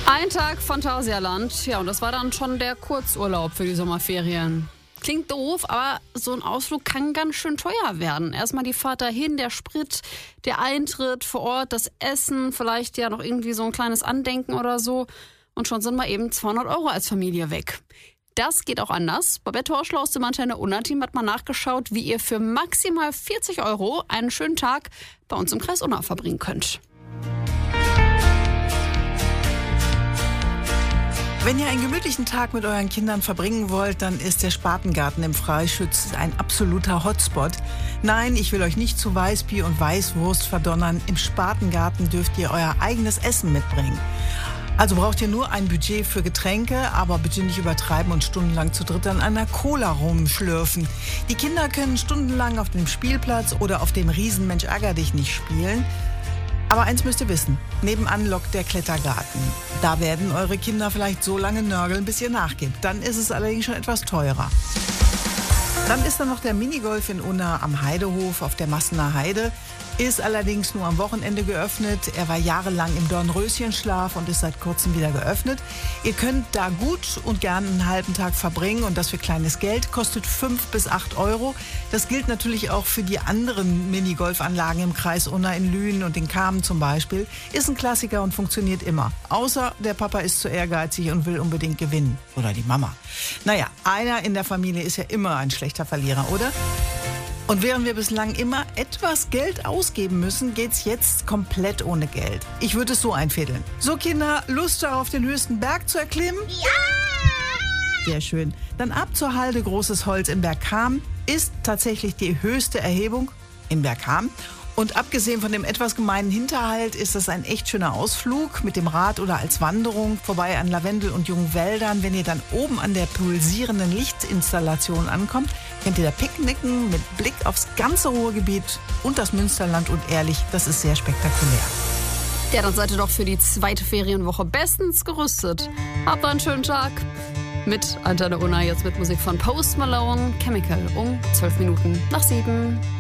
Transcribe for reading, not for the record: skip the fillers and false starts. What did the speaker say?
Ein Tag Phantasialand, ja, und das war dann schon der Kurzurlaub für die Sommerferien. Klingt doof, aber so ein Ausflug kann ganz schön teuer werden. Erstmal die Fahrt dahin, der Sprit, der Eintritt vor Ort, das Essen, vielleicht ja noch irgendwie so ein kleines Andenken oder so. Und schon sind wir eben 200 € als Familie weg. Das geht auch anders. Babette Horschler aus dem Antenne Unna-Team hat mal nachgeschaut, wie ihr für maximal 40 € einen schönen Tag bei uns im Kreis Unna verbringen könnt. Wenn ihr einen gemütlichen Tag mit euren Kindern verbringen wollt, dann ist der Spatengarten im Freischütz ein absoluter Hotspot. Nein, ich will euch nicht zu Weißbier und Weißwurst verdonnern. Im Spatengarten dürft ihr euer eigenes Essen mitbringen. Also braucht ihr nur ein Budget für Getränke, aber bitte nicht übertreiben und stundenlang zu dritt an einer Cola rumschlürfen. Die Kinder können stundenlang auf dem Spielplatz oder auf dem Riesen Mensch ärger dich nicht spielen. Aber eins müsst ihr wissen, nebenan lockt der Klettergarten. Da werden eure Kinder vielleicht so lange nörgeln, bis ihr nachgebt. Dann ist es allerdings schon etwas teurer. Dann ist da noch der Minigolf in Unna am Heidehof auf der Massener Heide. Ist allerdings nur am Wochenende geöffnet. Er war jahrelang im Dornröschenschlaf und ist seit kurzem wieder geöffnet. Ihr könnt da gut und gern einen halben Tag verbringen und das für kleines Geld. Kostet 5 bis 8 €. Das gilt natürlich auch für die anderen Minigolfanlagen im Kreis Unna in Lünen und in Kamen zum Beispiel. Ist ein Klassiker und funktioniert immer. Außer der Papa ist zu ehrgeizig und will unbedingt gewinnen. Oder die Mama. Naja, einer in der Familie ist ja immer ein schlechter Verlierer, oder? Und während wir bislang immer etwas Geld ausgeben müssen, geht's jetzt komplett ohne Geld. Ich würde es so einfädeln. So, Kinder, Lust darauf, den höchsten Berg zu erklimmen? Ja! Sehr schön. Dann ab zur Halde Großes Holz in Bergham. Ist tatsächlich die höchste Erhebung in Bergham. Und abgesehen von dem etwas gemeinen Hinterhalt ist das ein echt schöner Ausflug mit dem Rad oder als Wanderung vorbei an Lavendel und jungen Wäldern. Wenn ihr dann oben an der pulsierenden Lichtinstallation ankommt, könnt ihr da picknicken mit Blick aufs ganze Ruhrgebiet und das Münsterland und ehrlich, das ist sehr spektakulär. Ja, dann seid ihr doch für die zweite Ferienwoche bestens gerüstet. Habt einen schönen Tag. Mit Antenne Unna jetzt mit Musik von Post Malone, Chemical um 12 Minuten nach 7.